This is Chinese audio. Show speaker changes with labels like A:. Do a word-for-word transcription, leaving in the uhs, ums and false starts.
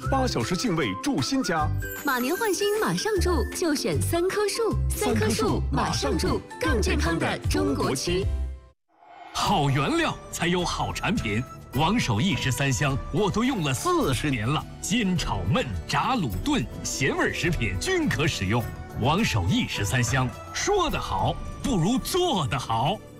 A: 八小时净味助新家。
B: 马年换新马上住，就选三棵树，三棵树马上住，更健康的中国区。
C: 好原料才有好产品。王守义十三香我都用了四十年了，煎炒焖炸卤炖咸味食品均可使用。王守义十三香，说得好不如做得好。